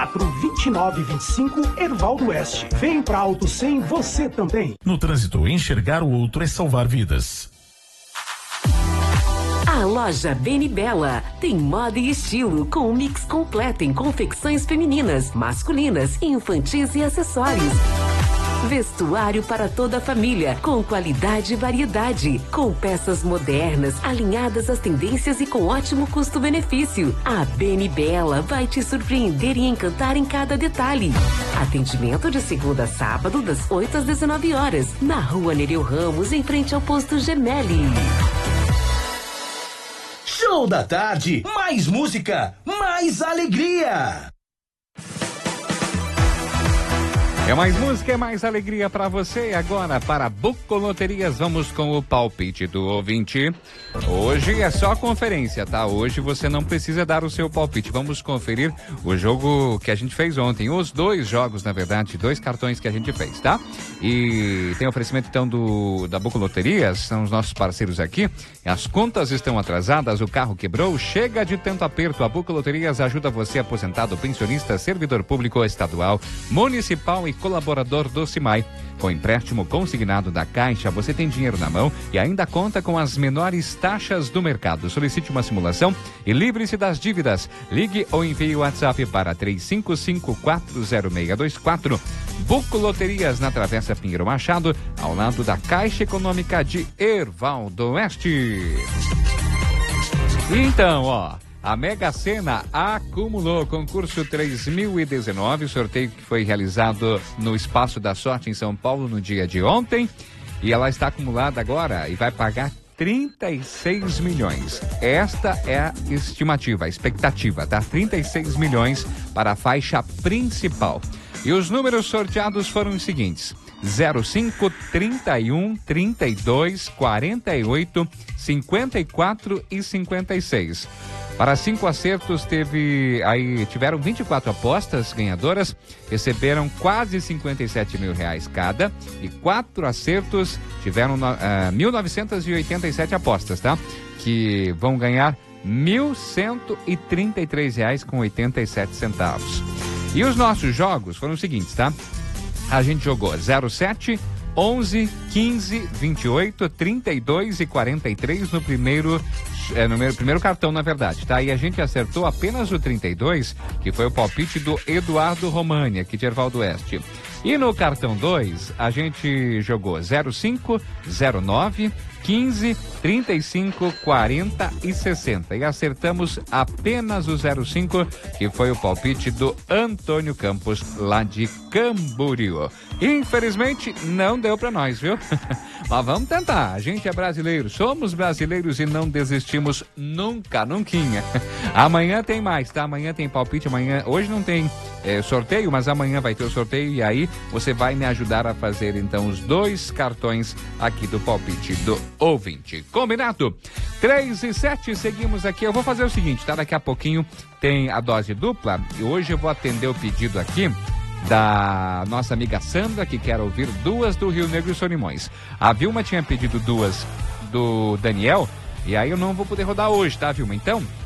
2925 Hervaldo Oeste. Vem pra Auto 100 você também. No trânsito, enxergar o outro é salvar vidas. A loja Beni Bella tem moda e estilo com um mix completo em confecções femininas, masculinas, infantis e acessórios. Vestuário para toda a família, com qualidade e variedade, com peças modernas, alinhadas às tendências e com ótimo custo-benefício. A Beni Bella vai te surpreender e encantar em cada detalhe. Atendimento de segunda a sábado, das 8 às 19 horas, na Rua Nereu Ramos, em frente ao posto Gemelli. Show da tarde, mais música, mais alegria. É mais música, é mais alegria para você. Agora, para Bucoloterias, vamos com o palpite do ouvinte. Hoje é só conferência, tá? Hoje você não precisa dar o seu palpite. Vamos conferir o jogo que a gente fez ontem. Os 2 jogos, na verdade, 2 cartões que a gente fez, tá? E tem oferecimento, então, da Bucoloterias, são os nossos parceiros aqui. As contas estão atrasadas, o carro quebrou, chega de tanto aperto. A Bucoloterias ajuda você, aposentado, pensionista, servidor público estadual, municipal e colaborador do CIMAI. Com empréstimo consignado da Caixa, você tem dinheiro na mão e ainda conta com as menores taxas do mercado. Solicite uma simulação e livre-se das dívidas. Ligue ou envie o WhatsApp para 35540624. Buco Loterias, na Travessa Pinheiro Machado, ao lado da Caixa Econômica de Hervaldo Oeste. Então, a Mega Sena acumulou concurso 3019, sorteio que foi realizado no Espaço da Sorte em São Paulo no dia de ontem, e ela está acumulada agora e vai pagar 36 milhões. Esta é a estimativa, a expectativa, tá? 36 milhões para a faixa principal. E os números sorteados foram os seguintes: 05, 31, 32, 48, 54 e 56. Para 5 acertos, tiveram 24 apostas ganhadoras, receberam quase 57 mil reais cada, e 4 acertos tiveram 1.987 apostas, tá? Que vão ganhar R$1.133,87. E os nossos jogos foram os seguintes, tá? A gente jogou 07, 11, 15, 28, 32 e 43 no primeiro cartão, na verdade, tá? E a gente acertou apenas o 32, que foi o palpite do Eduardo Romani, aqui de Hervaldo Oeste. E no cartão 2, a gente jogou 05, 09, 15, 35, 40 e 60. E acertamos apenas o 05, que foi o palpite do Antônio Campos, lá de Camboriú. Infelizmente, não deu pra nós, viu? Mas vamos tentar. A gente é brasileiro, somos brasileiros e não desistimos nunca, nunquinha. Amanhã tem mais, tá? Amanhã tem palpite, hoje não tem sorteio, mas amanhã vai ter o sorteio e aí você vai me ajudar a fazer, então, os 2 cartões aqui do palpite do ouvinte. Combinado? 3 e 7, seguimos aqui. Eu vou fazer o seguinte, tá? Daqui a pouquinho tem a dose dupla e hoje eu vou atender o pedido aqui da nossa amiga Sandra, que quer ouvir 2 do Rio Negro e Solimões. A Vilma tinha pedido 2 do Daniel, e aí eu não vou poder rodar hoje, tá, Vilma? Então,